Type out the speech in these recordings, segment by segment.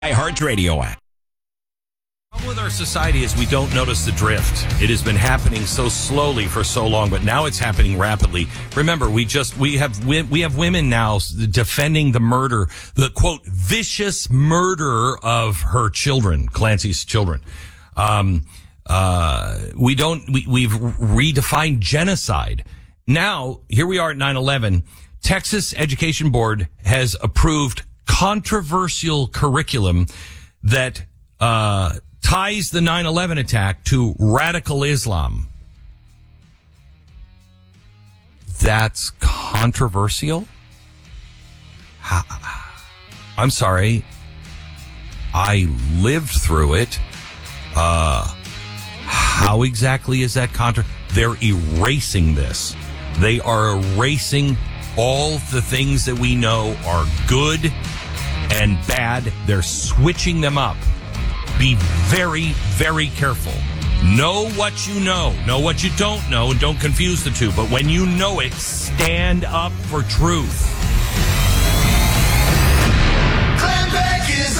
iHeartRadio app. The problem with our society is we don't notice the drift. It has been happening so slowly for so long, but now it's happening rapidly. Remember, we have women now defending the murder, the quote vicious murder of her children, Clancy's children. We've redefined genocide. Now, here we are at 9/11. Texas Education Board has approved controversial curriculum that ties the 9/11 attack to radical Islam. That's controversial? I'm sorry. I lived through it. How exactly is that They're erasing this. They are erasing all the things that we know are good and bad. They're switching them up. Be very, very careful. Know what you know what you don't know, and don't confuse the two. But when you know it, stand up for truth. Glenn Beck is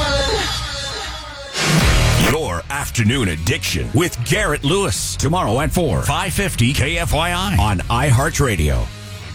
on. Your Afternoon Addiction with Garrett Lewis. Tomorrow at 4, 550 KFYI on iHeartRadio.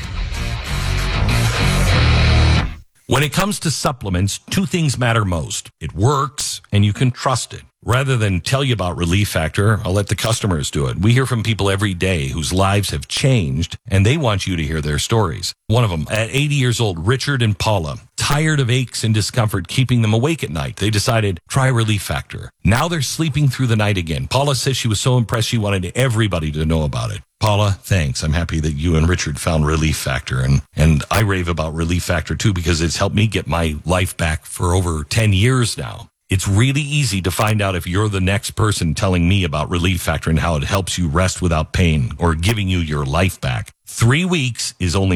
When it comes to supplements, two things matter most. It works, and you can trust it. Rather than tell you about Relief Factor, I'll let the customers do it. We hear from people every day whose lives have changed, and they want you to hear their stories. One of them, at 80 years old, Richard and Paula, tired of aches and discomfort keeping them awake at night. They decided, try Relief Factor. Now they're sleeping through the night again. Paula says she was so impressed she wanted everybody to know about it. Paula, thanks. I'm happy that you and Richard found Relief Factor. And I rave about Relief Factor, too, because it's helped me get my life back for over 10 years now. It's really easy to find out if you're the next person telling me about Relief Factor and how it helps you rest without pain or giving you your life back. 3 weeks is only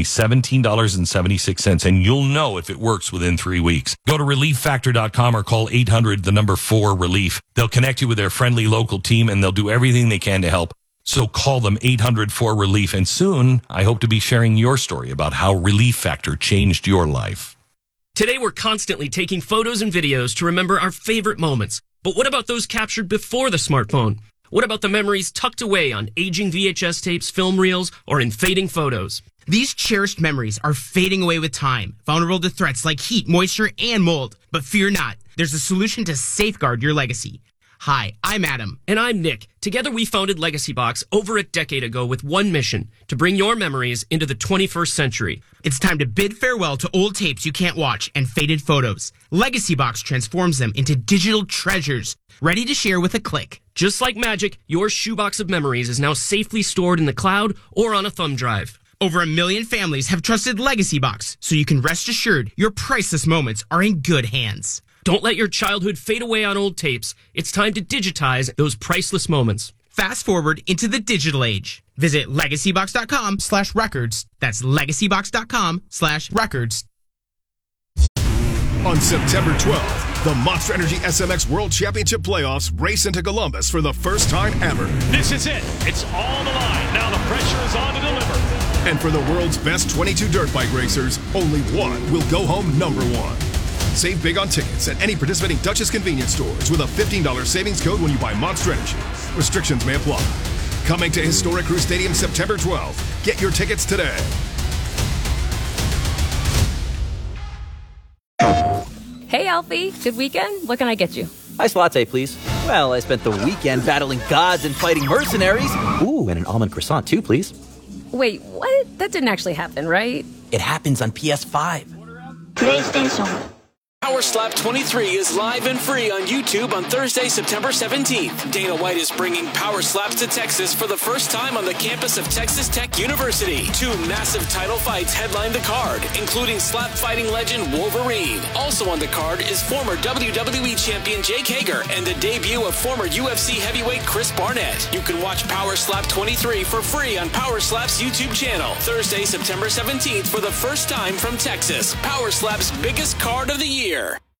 $17.76, and you'll know if it works within 3 weeks. Go to ReliefFactor.com or call 800-4-RELIEF. They'll connect you with their friendly local team, and they'll do everything they can to help. So call them 800-4-RELIEF, and soon I hope to be sharing your story about how Relief Factor changed your life. Today, we're constantly taking photos and videos to remember our favorite moments. But what about those captured before the smartphone? What about the memories tucked away on aging VHS tapes, film reels, or in fading photos? These cherished memories are fading away with time, vulnerable to threats like heat, moisture, and mold. But fear not, there's a solution to safeguard your legacy. Hi, I'm Adam. And I'm Nick. Together we founded Legacy Box over a decade ago with one mission, to bring your memories into the 21st century. It's time to bid farewell to old tapes you can't watch and faded photos. Legacy Box transforms them into digital treasures, ready to share with a click. Just like magic, your shoebox of memories is now safely stored in the cloud or on a thumb drive. Over 1 million families have trusted Legacy Box, so you can rest assured your priceless moments are in good hands. Don't let your childhood fade away on old tapes. It's time to digitize those priceless moments. Fast forward into the digital age. Visit legacybox.com/records. That's legacybox.com/records. On September 12th, the Monster Energy SMX World Championship Playoffs race into Columbus for the first time ever. This is it. It's on the line. Now the pressure is on to deliver. And for the world's best 22 dirt bike racers, only one will go home #1. Save big on tickets at any participating Dutchess convenience stores with a $15 savings code when you buy Monster Energy. Restrictions may apply. Coming to Historic Crew Stadium September 12th. Get your tickets today. Hey, Alfie. Good weekend? What can I get you? Iced latte, please. Well, I spent the weekend battling gods and fighting mercenaries. Ooh, and an almond croissant, too, please. Wait, what? That didn't actually happen, right? It happens on PS5. PlayStation. Power Slap 23 is live and free on YouTube on Thursday, September 17th. Dana White is bringing Power Slaps to Texas for the first time on the campus of Texas Tech University. 2 massive title fights headline the card, including slap fighting legend Wolverine. Also on the card is former WWE champion Jake Hager and the debut of former UFC heavyweight Chris Barnett. You can watch Power Slap 23 for free on Power Slap's YouTube channel. Thursday, September 17th for the first time from Texas. Power Slap's biggest card of the year.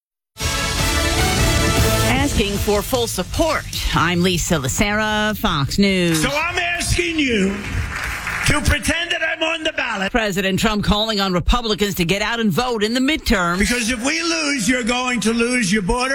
Asking for full support. I'm Lisa Lacera, Fox News. So I'm asking you to pretend that I'm on the ballot. President Trump calling on Republicans to get out and vote in the midterm. Because if we lose, you're going to lose your border